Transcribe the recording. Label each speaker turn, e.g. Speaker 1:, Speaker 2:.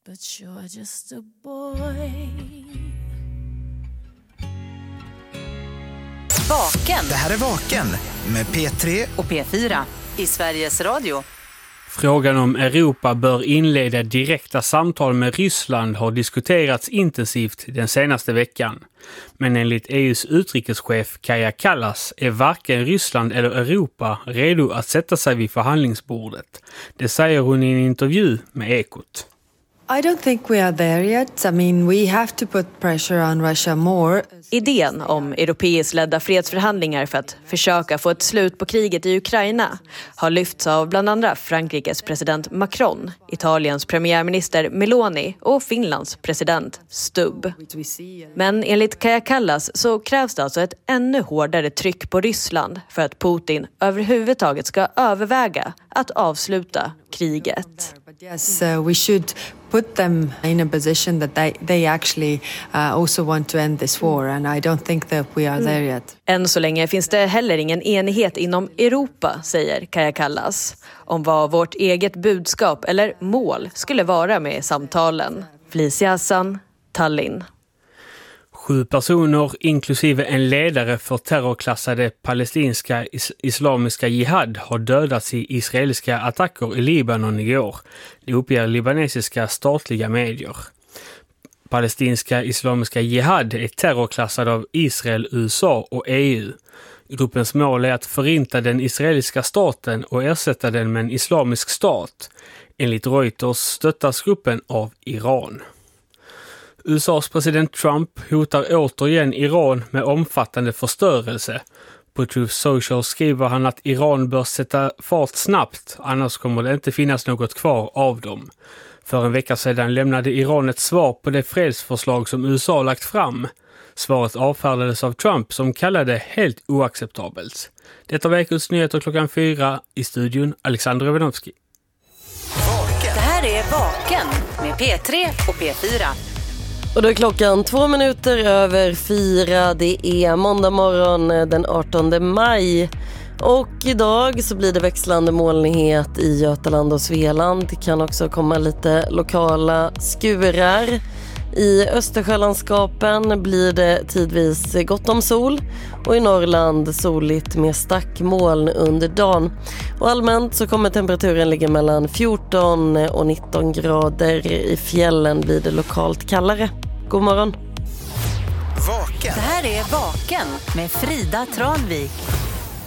Speaker 1: But you're just a boy.
Speaker 2: Vaken.
Speaker 3: Det här är Vaken med P3
Speaker 2: och P4 i Sveriges Radio.
Speaker 4: Frågan om Europa bör inleda direkta samtal med Ryssland har diskuterats intensivt den senaste veckan. Men enligt EUs utrikeschef Kaja Kallas är varken Ryssland eller Europa redo att sätta sig vid förhandlingsbordet. Det säger hon i en intervju med Ekot.
Speaker 5: I don't think we are there yet. I mean, we have to put pressure on Russia more.
Speaker 6: Idén om europeiskt ledda fredsförhandlingar för att försöka få ett slut på kriget i Ukraina har lyfts av bland andra Frankrikes president Macron, Italiens premiärminister Meloni och Finlands president Stubb. Men enligt Kaja Kallas så krävs det alltså ett ännu hårdare tryck på Ryssland för att Putin överhuvudtaget ska överväga att avsluta kriget.
Speaker 5: Yes, we should put them in a position that they actually also want to end this war, and I don't think that we are there yet.
Speaker 6: Än så länge finns det heller ingen enighet inom Europa, säger Kaja Kallas, om vad vårt eget budskap eller mål skulle vara med samtalen. Felicia Hassan, Tallinn.
Speaker 4: 7 personer, inklusive en ledare för terrorklassade palestinska islamiska jihad, har dödats i israeliska attacker i Libanon igår. Det uppger libanesiska statliga medier. Palestinska islamiska jihad är terrorklassad av Israel, USA och EU. Gruppens mål är att förinta den israeliska staten och ersätta den med en islamisk stat. Enligt Reuters stöttas gruppen av Iran. USAs president Trump hotar återigen Iran med omfattande förstörelse. På Truth Social skriver han att Iran bör sätta fart snabbt, annars kommer det inte finnas något kvar av dem. För en vecka sedan lämnade Iran ett svar på det fredsförslag som USA lagt fram. Svaret avfärdades av Trump som kallade det helt oacceptabelt. Detta var Ekots nyheter 4:00 i studion Alexander Evanovski.
Speaker 2: Det här är Vaken med P3 och P4.
Speaker 7: Och då är klockan 4:02. Det är måndag morgon den 18 maj. Och idag så blir det växlande molnighet i Götaland och Svealand. Det kan också komma lite lokala skurar. I Östersjölandskapen blir det tidvis gott om sol. Och i Norrland soligt med stackmoln under dagen. Och allmänt så kommer temperaturen ligga mellan 14 och 19 grader. I fjällen blir det lokalt kallare. God morgon.
Speaker 3: Vaken.
Speaker 2: Det här är Vaken med Frida Tranvik.